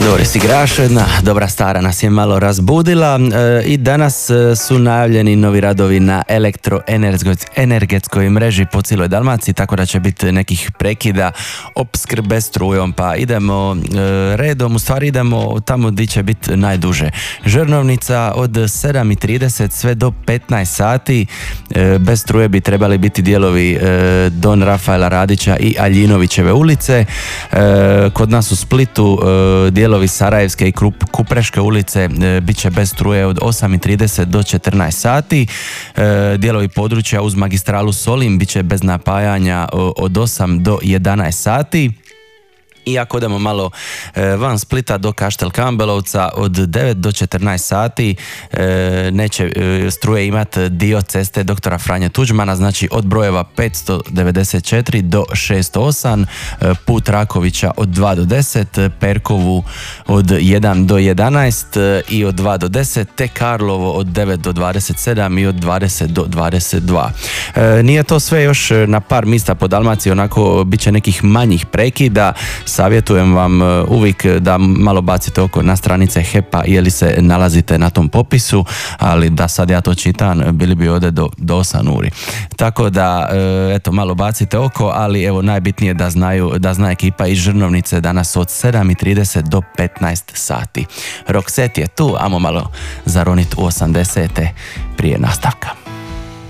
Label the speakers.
Speaker 1: Doris igraš, jedna dobra stara nas je malo razbudila i danas su najavljeni novi radovi na elektroenergetskoj mreži po cijeloj Dalmaciji, tako da će biti nekih prekida opskrbe strujom, pa idemo redom, u stvari idemo tamo gdje će biti najduže. Žrnovnica od 7:30 sve do 15 sati, bez struje bi trebali biti dijelovi Don Rafaela Radića i Aljinovićeve ulice, kod nas u Splitu dijelovi Sarajevske i Kupreške ulice bit će bez struje od 8:30 do 14 sati. Dijelovi područja uz magistralu Solin bit će bez napajanja od 8 do 11 sati. I ako idemo malo van Splita do Kaštel Kambelovca od 9 do 14 sati neće struje imati dio ceste doktora Franje Tuđmana, znači od brojeva 594 do 608, put Rakovića od 2 do 10, Perkovu od 1 do 11 i od 2 do 10, te Karlovo od 9 do 27 i od 20 do 22. Nije to sve, još na par mista po Dalmaciji, onako bit će nekih manjih prekida. Savjetujem vam uvijek da malo bacite oko na stranice HEP-a je li se nalazite na tom popisu, ali da sad ja to čitam, bili bi ovdje do 8 uri. Tako da, eto, malo bacite oko, ali evo najbitnije da zna ekipa iz Žrnovnice danas od 7:30 do 15 sati. Roxette je tu, amo malo zaronit u 80. prije nastavka.